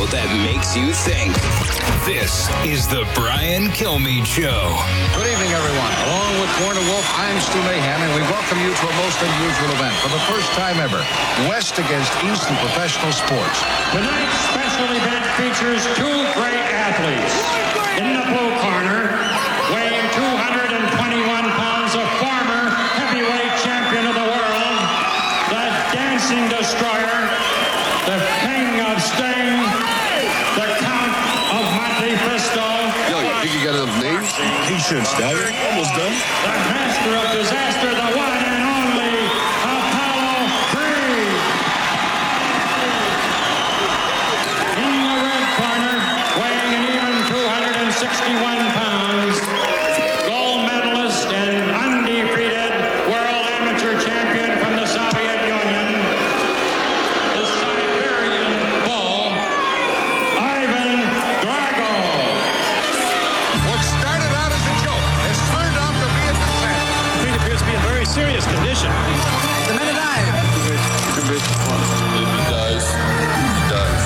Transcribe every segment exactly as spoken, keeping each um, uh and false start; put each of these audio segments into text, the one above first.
that makes you think. This is the Brian Kilmeade Show. Good evening, everyone. Along with Warner Wolf, I'm Stu Mahan, and we welcome you to a most unusual event. For the first time ever, West against East in professional sports. Tonight's special event features two great athletes. In the blue corner, weighing two hundred twenty-one pounds, a former heavyweight champion of the world, the Dancing Destroyer, the King of Sting, the Count of Monte Cristo. Yo, you think you got enough names? T-shirts, Dagger. Almost done. The Master of Disaster, the one and only Apollo Creed. In the red corner, weighing an even two hundred sixty-one pounds, gold medalist and undefeated world amateur champion from the Soviet Union, the Siberian Bull, Ivan Drago. What started out as a joke has turned out to be a descent. Creed appears to be in very serious condition. The men alive. If he dies, he dies.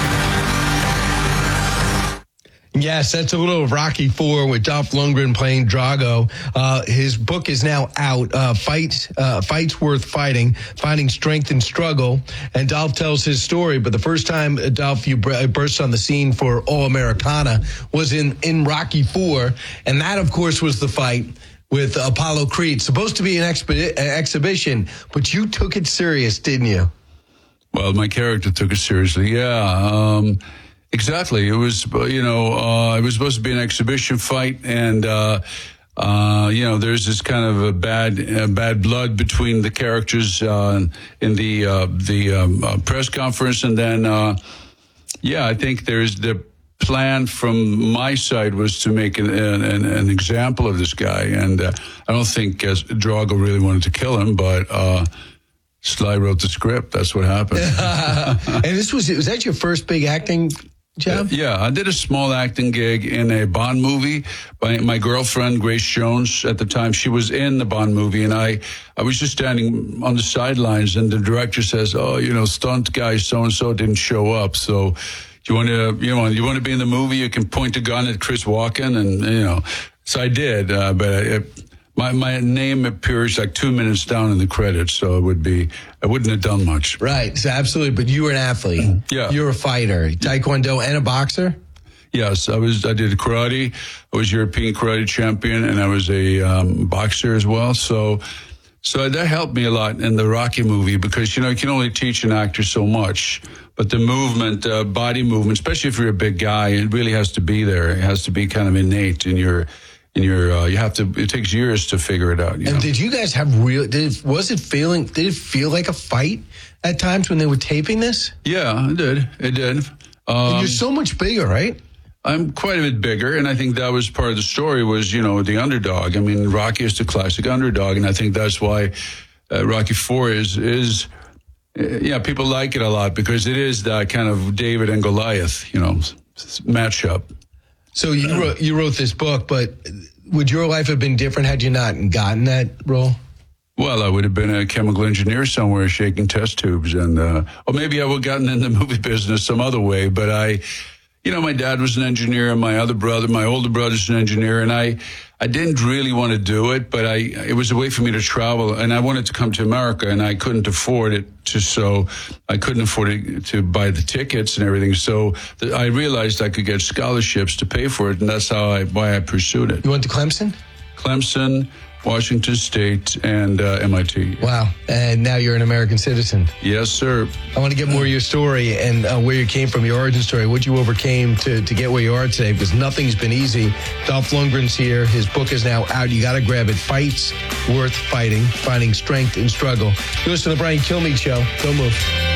Yes, that's a little of Rocky Four with Dolph Lundgren playing Drago. Uh, his book is now out, uh, Fight, uh, Fights Worth Fighting, Finding Strength in Struggle. And Dolph tells his story, but the first time, uh, Dolph, you br- burst on the scene for All Americana was in, in Rocky Four. And that, of course, was the fight with Apollo Creed. Supposed to be an expi- exhibition, but you took it serious, didn't you? Well, my character took it seriously, yeah. Um, exactly. It was, you know, uh, it was supposed to be an exhibition fight, and, uh, uh, you know, there's this kind of a bad, uh, bad blood between the characters uh, in the uh, the um, uh, press conference, and then, uh, yeah, I think there's the plan from my side was to make an, an, an example of this guy, and uh, I don't think uh, Drago really wanted to kill him, but. Uh, Sly wrote the script. That's what happened. And this was, was that your first big acting job? Uh, yeah, I did a small acting gig in a Bond movie by my girlfriend, Grace Jones, at the time. She was in the Bond movie, and I, I was just standing on the sidelines, and the director says, oh, you know, stunt guy so-and-so didn't show up, so you want to, you know, you want to be in the movie, you can point a gun at Chris Walken, and, you know, so I did, uh, but I, My my name appears like two minutes down in the credits, so it would be I wouldn't have done much. Right, so absolutely. But you were an athlete. Yeah, you were a fighter, Taekwondo, and a boxer. Yes, I was. I did karate. I was European karate champion, and I was a um, boxer as well. So, so that helped me a lot in the Rocky movie because you know you can only teach an actor so much, but the movement, uh, body movement, especially if you're a big guy, it really has to be there. It has to be kind of innate in your. And you're, uh, you have to, it takes years to figure it out. You and know? Did you guys have real, did it, was it feeling, did it feel like a fight at times when they were taping this? Yeah, it did. It did. Um, and you're so much bigger, right? I'm quite a bit bigger, and I think that was part of the story was, you know, the underdog. I mean, Rocky is the classic underdog, and I think that's why uh, Rocky Four is, is, uh, yeah, people like it a lot because it is that kind of David and Goliath, you know, matchup. So you wrote, you wrote this book, but would your life have been different had you not gotten that role? Well, I would have been a chemical engineer somewhere shaking test tubes, and uh, or maybe I would have gotten in the movie business some other way. But I, you know, my dad was an engineer, and my other brother, my older brother's an engineer, and I, I didn't really want to do it, but I, it was a way for me to travel, and I wanted to come to America, and I couldn't afford it to, so I couldn't afford it to buy the tickets and everything. So th- I realized I could get scholarships to pay for it, and that's how I, why I pursued it. You went to Clemson? Clemson, Washington State, and uh, M I T. Wow. And now you're an American citizen. Yes, sir. I want to get more of your story and uh, where you came from, your origin story, what you overcame to, to get where you are today, because nothing's been easy. Dolph Lundgren's here. His book is now out. You got to grab it. Fights Worth Fighting, Finding Strength in Struggle. You listen to the Brian Kilmeade Show. Don't move.